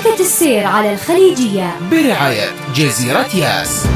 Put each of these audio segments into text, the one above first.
حركة السير على الخليجية برعاية جزيرة ياس.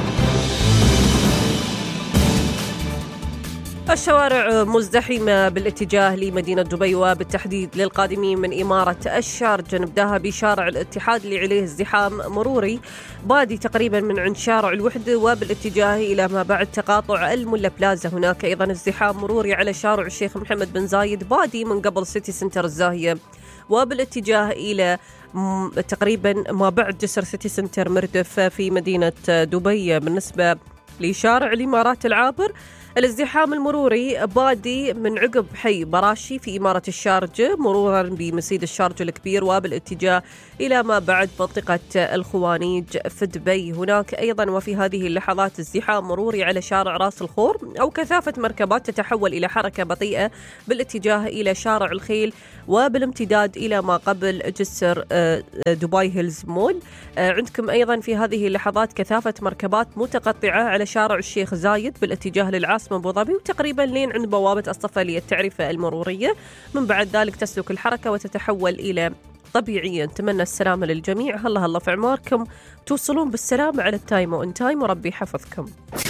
الشوارع مزدحمة بالاتجاه لمدينة دبي وبالتحديد للقادمين من إمارة الشارجة. نبداها بشارع الاتحاد اللي عليه ازدحام مروري بادي تقريبا من عند شارع الوحدة وبالاتجاه إلى ما بعد تقاطع الملا بلازا. هناك أيضا ازدحام مروري على شارع الشيخ محمد بن زايد بادي من قبل سيتي سنتر الزاهية وبالاتجاه إلى تقريبا ما بعد جسر سيتي سنتر مردف في مدينة دبي. بالنسبة لشارع الإمارات العابر الازدحام المروري بادي من عقب حي براشي في إمارة الشارجة مرورا بمسيد الشارجة الكبير وبالاتجاه إلى ما بعد منطقة الخوانيج في دبي. هناك أيضا وفي هذه اللحظات ازدحام مروري على شارع راس الخور أو كثافة مركبات تتحول إلى حركة بطيئة بالاتجاه إلى شارع الخيل وبالامتداد إلى ما قبل جسر دبي هيلز مول. عندكم أيضا في هذه اللحظات كثافة مركبات متقطعة على شارع الشيخ زايد بالاتجاه للعاصمة أبو ظبي وتقريبا لين عند بوابة الصفا للتعرفة المرورية. من بعد ذلك تسلك الحركة وتتحول إلى طبيعيا. نتمنى السلامة للجميع. هلا في عماركم توصلون بالسلامة على التايم وإن تايم وربي حفظكم.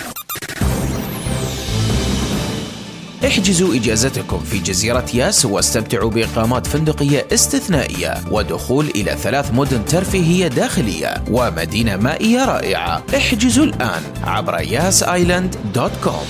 احجزوا إجازتكم في جزيرة ياس واستمتعوا بإقامات فندقية استثنائية ودخول إلى 3 مدن ترفيهية داخلية ومدينة مائية رائعة. احجزوا الآن عبر yasisland.com.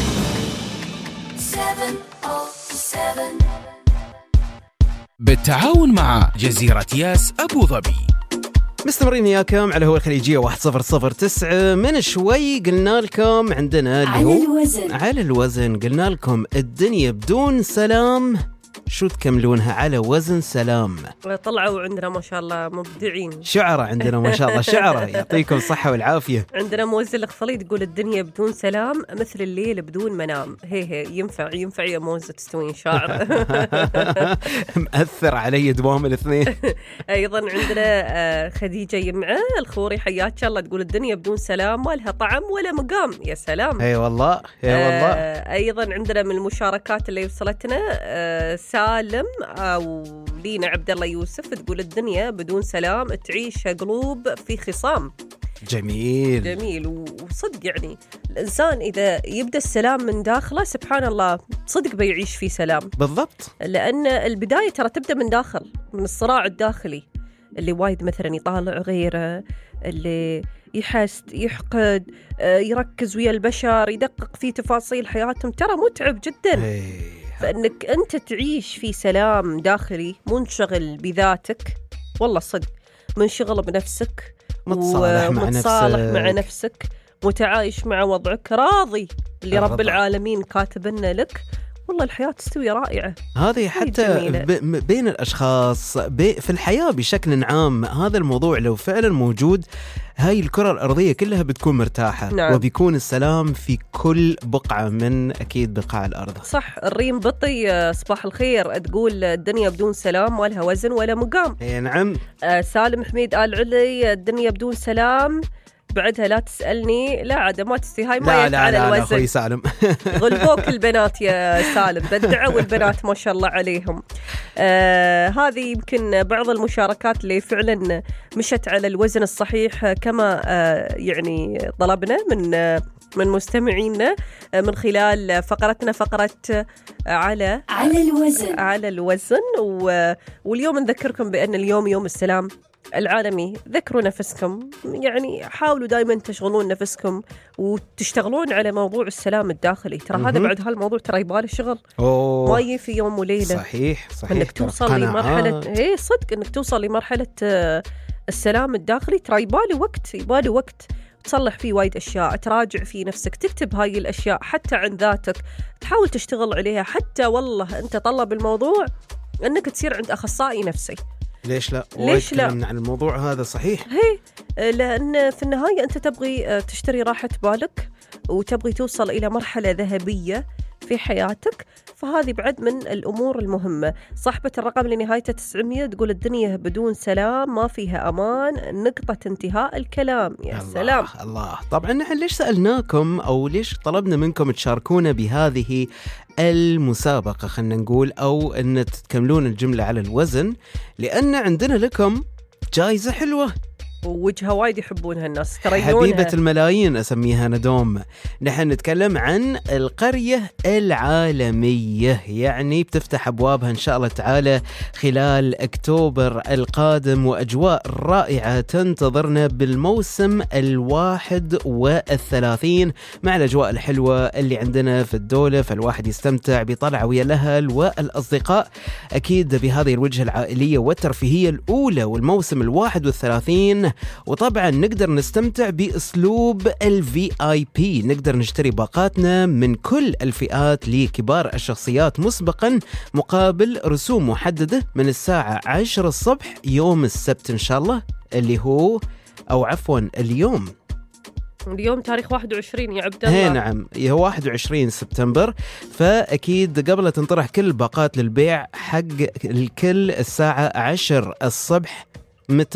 بالتعاون مع جزيرة ياس أبو ظبي. مستمرين وياكم على هو الخليجية 1009. من شوي قلنا لكم عندنا على الوزن قلنا لكم الدنيا بدون سلام شو تكملونها على وزن سلام. طلعوا عندنا ما شاء الله مبدعين شعرة عندنا ما شاء الله شعرة يعطيكم الصحة والعافية. عندنا موزة الخصلي تقول الدنيا بدون سلام مثل الليل بدون منام. هي ينفع يا موزة تستوين شاعر. مأثر علي دوام الاثنين. أيضا عندنا خديجة يمعة الخوري حياك الله تقول الدنيا بدون سلام ما لها طعم ولا مقام. يا سلام. اي والله أيضا عندنا من المشاركات اللي وصلتنا سالم أو لينا عبد الله يوسف تقول الدنيا بدون سلام تعيش قلوب في خصام. جميل وصدق يعني الإنسان إذا يبدأ السلام من داخله سبحان الله صدق بيعيش في سلام بالضبط. لأن البداية ترى تبدأ من داخل من الصراع الداخلي اللي وايد مثلا يطالع غيره اللي يحسد يحقد يركز ويا البشر يدقق في تفاصيل حياتهم ترى متعب جدا. فإنك أنت تعيش في سلام داخلي منشغل بذاتك والله صدق منشغل بنفسك متصالح مع نفسك متعايش مع وضعك راضي اللي رب العالمين كاتبنا لك والله الحياة تستوي رائعة. هذه حتى بين الأشخاص في الحياة بشكل عام هذا الموضوع لو فعلا موجود هاي الكرة الأرضية كلها بتكون مرتاحة. نعم. وبيكون السلام في كل بقعة من أكيد بقاع الأرض. صح. الريم بطي صباح الخير تقول الدنيا بدون سلام ما لها وزن ولا مقام. نعم. سالم حميد آل علي الدنيا بدون سلام بعدها لا تسألني لا عاد ما تستي هاي ما يفعل الوزن. لا أخوي سالم. غلبوك البنات يا سالم بدعوا البنات ما شاء الله عليهم. هذه يمكن بعض المشاركات اللي فعلا مشت على الوزن الصحيح كما يعني طلبنا من مستمعينا من خلال فقرتنا فقرة على الوزن واليوم نذكركم بأن اليوم يوم السلام العالمي. ذكروا نفسكم يعني حاولوا دائما تشغلون نفسكم وتشتغلون على موضوع السلام الداخلي. ترى هذا بعد هالموضوع ترى يباله شغل ما يجي يوم وليلة. صحيح انك توصل لمرحلة صدق انك توصل لمرحلة السلام الداخلي ترى يباله وقت تصلح فيه وايد أشياء تراجع في نفسك تكتب هاي الأشياء حتى عن ذاتك تحاول تشتغل عليها حتى والله أنت طلب الموضوع أنك تصير عند أخصائي نفسي. ليش لا عن الموضوع هذا صحيح. لأن في النهاية أنت تبغي تشتري راحة بالك وتبغي توصل إلى مرحلة ذهبية في حياتك فهذه بعد من الأمور المهمة. صاحبة الرقم اللي نهايته 900 تقول الدنيا بدون سلام ما فيها أمان نقطة انتهاء الكلام. يا سلام الله. طبعا نحن ليش سألناكم أو ليش طلبنا منكم تشاركونا بهذه المسابقة خلنا نقول أو أن تكملون الجملة على الوزن لأن عندنا لكم جايزة حلوة ووجهها وايد يحبونها الناس، حبيبة الملايين أسميها ندوم. نحن نتكلم عن القرية العالمية، يعني بتفتح أبوابها إن شاء الله تعالى خلال أكتوبر القادم، وأجواء رائعة تنتظرنا بالموسم 31 مع الأجواء الحلوة اللي عندنا في الدولة، فالواحد يستمتع بطلعة ويا الأهل والأصدقاء أكيد بهذه الوجهة العائلية والترفيهية الأولى والموسم 31. وطبعا نقدر نستمتع بأسلوب الVIP، نقدر نشتري باقاتنا من كل الفئات لكبار الشخصيات مسبقا مقابل رسوم محددة من الساعة 10 الصبح يوم السبت إن شاء الله، اللي هو أو عفوا اليوم تاريخ 21 يا عبد الله. نعم، هو 21 سبتمبر، فأكيد قبل تنطرح كل الباقات للبيع حق الكل الساعة 10 الصبح